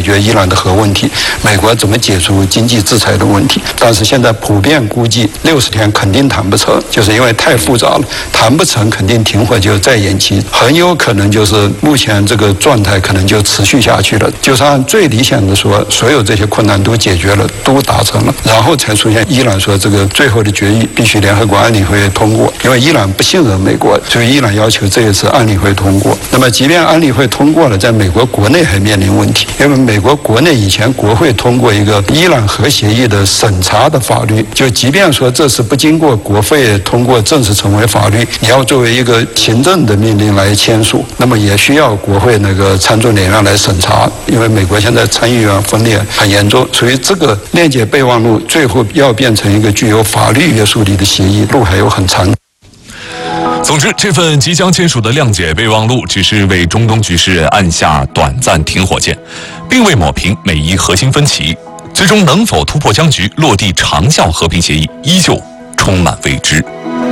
决伊朗的核问题，美国怎么解除经济制裁的问题。但是现在普遍估计60天肯定谈不成，就是因为太复杂了，谈不成肯定停火就再延期，很有可能就是目前这个状态可能就持续下去了。就是按最理想的说，所有这些困难都解决了，都达成了，然后才出现伊朗说这个最后的决议必须联合国安理会通过，因为伊朗不信任美国，所以伊朗要求这一次安理会通过。那么即便安理会通过了，在美国国内还面临问题，因为美国国内以前国会通过一个伊朗核协议的审查的法律，就即便说这是不经过国会通过正式成为法律，你要作为一个行政的命令来签署，那么也需要国会那个参众两院来审查，因为美国现在参议院分裂很严重，所以这个谅解备忘录最后要变成一个具有法律约束力的协议，路还有很长。 总之，这份即将签署的谅解备忘录只是为中东局势按下短暂停火键，并未抹平美伊核心分歧。最终能否突破僵局，落地长效和平协议，依旧充满未知。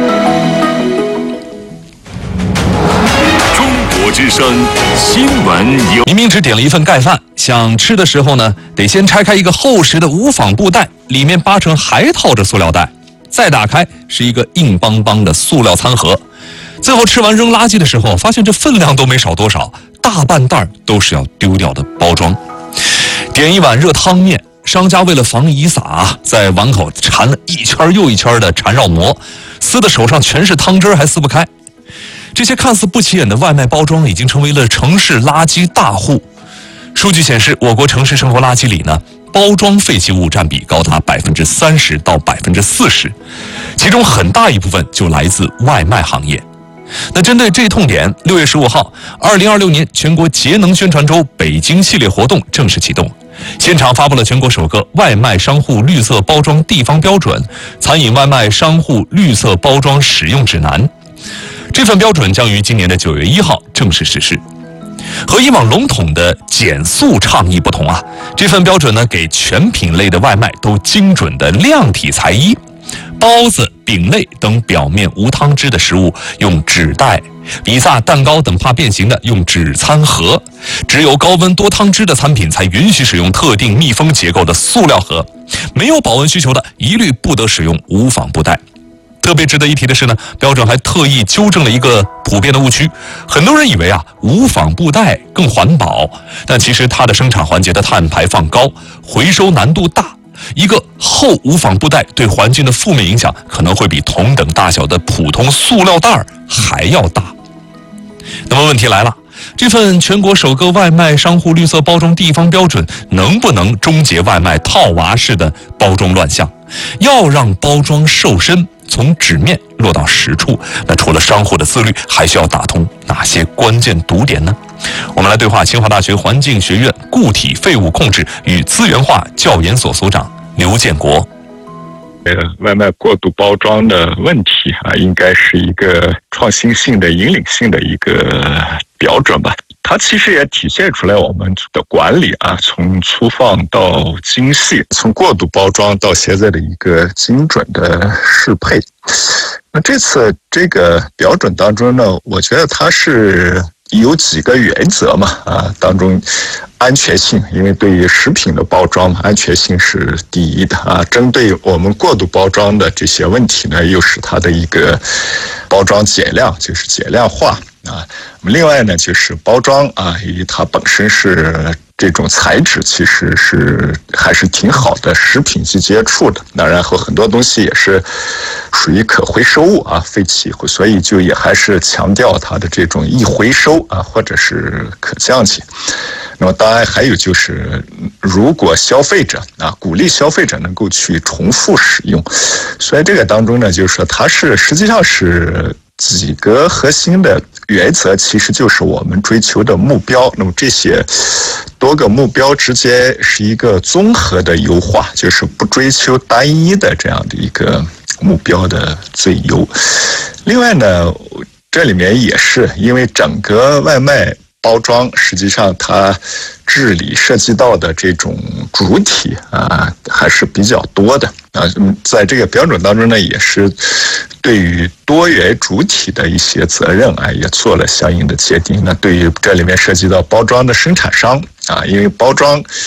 中国之声新闻有。 明明只点了一份盖饭，想吃的时候呢，得先拆开一个厚实的无纺布袋，里面8成还套着塑料袋，再打开是一个硬邦邦的塑料餐盒。最后吃完扔垃圾的时候，发现这分量都没少多少，大半袋都是要丢掉的包装。点一碗热汤面，商家为了防遗撒，在碗口缠了一圈又一圈的缠绕膜，撕的手上全是汤汁还撕不开。这些看似不起眼的外卖包装已经成为了城市垃圾大户。数据显示，我国城市生活垃圾里呢，包装废弃物占比高达30%到40%，其中很大一部分就来自外卖行业。那针对这痛点，6月15号，2026年全国节能宣传周北京系列活动正式启动，现场发布了全国首个外卖商户绿色包装地方标准——餐饮外卖商户绿色包装使用指南。这份标准将于今年的9月1号正式实施。和以往笼统的减塑倡议不同啊，这份标准呢，给全品类的外卖都精准的量体裁衣。包子、饼类等表面无汤汁的食物用纸袋，比萨、蛋糕等怕变形的用纸餐盒，只有高温多汤汁的餐品才允许使用特定密封结构的塑料盒，没有保温需求的一律不得使用无纺布袋。特别值得一提的是呢，标准还特意纠正了一个普遍的误区，很多人以为无纺布袋更环保，但其实它的生产环节的碳排放高，回收难度大。一个厚无纺布袋对环境的负面影响可能会比同等大小的普通塑料袋还要大。那么问题来了，这份全国首个外卖商户绿色包装地方标准能不能终结外卖套娃式的包装乱象？要让包装瘦身，从纸面落到实处，那除了商户的自律，还需要打通哪些关键堵点呢？我们来对话清华大学环境学院固体废物控制与资源化教研所所长刘建国。 外卖过度包装的问题应该是一个创新性的、引领性的一个标准吧。它其实也体现出来我们的管理从粗放到精细，从过度包装到现在的一个精准的适配。那这次这个标准当中呢，我觉得它是有几个原则嘛，当中安全性，因为对于食品的包装安全性是第一的针对我们过度包装的这些问题呢，又是它的一个包装减量，就是减量化另外呢，就是包装因为它本身是这种材质其实是还是挺好的食品级接触的，那然后很多东西也是属于可回收物废弃，所以就也还是强调它的这种易回收或者是可降解。那么当然还有就是，如果消费者鼓励消费者能够去重复使用，所以这个当中呢，就是说它是实际上是几个核心的原则，其实就是我们追求的目标。那么这些多个目标之间是一个综合的优化，就是不追求单一的这样的一个目标的最优。另外呢，这里面也是因为整个外卖包装实际上它治理涉及到的这种主体还是比较多的在这个标准当中呢，也是对于多元主体的一些责任也做了相应的界定。那对于这里面涉及到包装的生产商因为包装